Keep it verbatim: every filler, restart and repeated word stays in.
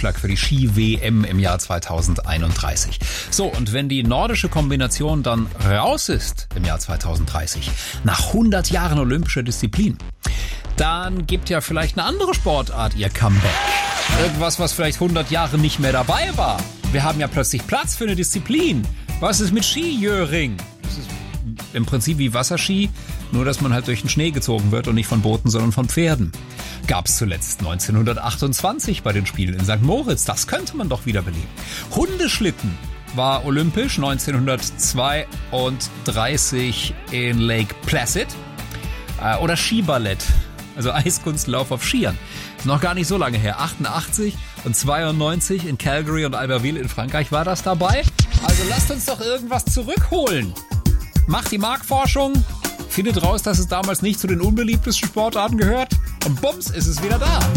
Vorschlag für die Ski-W M im Jahr zweitausendeinunddreißig. So, und wenn die nordische Kombination dann raus ist im Jahr zweitausenddreißig, nach hundert Jahren olympischer Disziplin, dann gibt ja vielleicht eine andere Sportart ihr Comeback. Irgendwas, was vielleicht hundert Jahre nicht mehr dabei war. Wir haben ja plötzlich Platz für eine Disziplin. Was ist mit Skijöring? Das ist im Prinzip wie Wasserski, nur dass man halt durch den Schnee gezogen wird und nicht von Booten, sondern von Pferden. Gab es zuletzt neunzehnhundertachtundzwanzig bei den Spielen in Sankt Moritz. Das könnte man doch wiederbeleben. Hundeschlitten war olympisch neunzehnhundertzweiunddreißig in Lake Placid. Äh, oder Skiballett, also Eiskunstlauf auf Skiern. Ist noch gar nicht so lange her. achtundachtzig und zweiundneunzig in Calgary und Albertville in Frankreich war das dabei. Also lasst uns doch irgendwas zurückholen. Macht die Marktforschung, findet raus, dass es damals nicht zu den unbeliebtesten Sportarten gehört und bums ist es wieder da.